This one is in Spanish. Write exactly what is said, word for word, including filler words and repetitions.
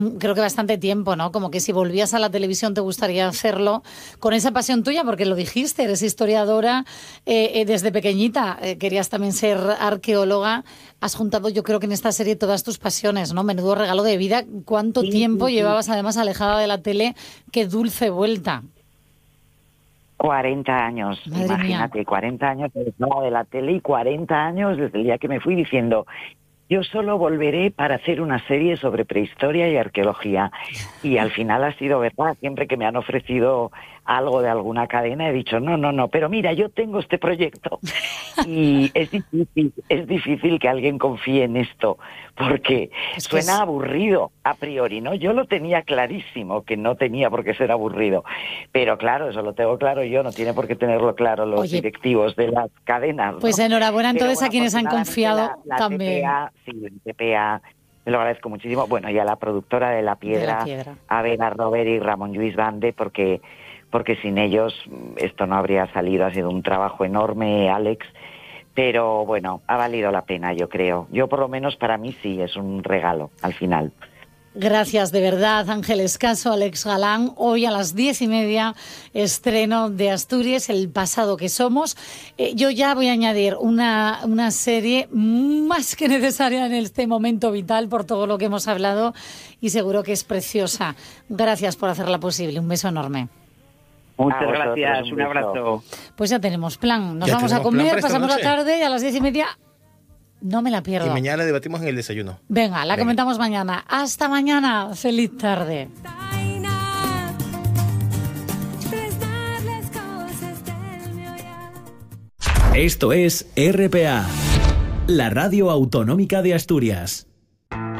creo que bastante tiempo, ¿no? Como que si volvías a la televisión te gustaría hacerlo con esa pasión tuya, porque lo dijiste, eres historiadora, eh, eh, desde pequeñita eh, querías también ser arqueóloga. Has juntado, yo creo que en esta serie, todas tus pasiones, ¿no? Menudo regalo de vida. ¿Cuánto Sí, tiempo sí, sí. llevabas además alejada de la tele? ¡Qué dulce vuelta! cuarenta años, Madre imagínate, mía. cuarenta años no, de la tele y cuarenta años desde el día que me fui diciendo, yo solo volveré para hacer una serie sobre prehistoria y arqueología. Y al final ha sido verdad, siempre que me han ofrecido algo de alguna cadena he dicho, no, no, no, pero mira, yo tengo este proyecto. Y es difícil, es difícil que alguien confíe en esto, porque Es que suena es- aburrido a priori, ¿no? Yo lo tenía clarísimo, que no tenía por qué ser aburrido. Pero claro, eso lo tengo claro yo, no tiene por qué tenerlo claro los Oye, directivos de las cadenas, ¿no? pues enhorabuena Pero entonces bueno, a quienes han afortunadamente confiado la, la también. T P A, sí, la T P A, me lo agradezco muchísimo. Bueno, y a la productora de La De La Piedra, Piedra. a Vera Robert y Ramón Lluís Bande, porque, porque sin ellos esto no habría salido. Ha sido un trabajo enorme, Alex, pero bueno, ha valido la pena, yo creo. Yo por lo menos para mí sí, es un regalo al final. Gracias, de verdad, Ángel Escaso, Alex Galán. Hoy a las diez y media, estreno de Asturias, El pasado que somos. Eh, yo ya voy a añadir una, una serie más que necesaria en este momento vital por todo lo que hemos hablado y seguro que es preciosa. Gracias por hacerla posible. Un beso enorme. Muchas A vosotros, gracias, un un beso. abrazo. Pues ya tenemos plan. Nos Ya vamos a tenemos plan comer, para esta pasamos la noche. tarde y a las diez y media no me la Y pierdo. mañana la debatimos en el desayuno. Venga, la Venga. comentamos mañana. Hasta mañana. Feliz tarde. Esto es R P A, la radio autonómica de Asturias.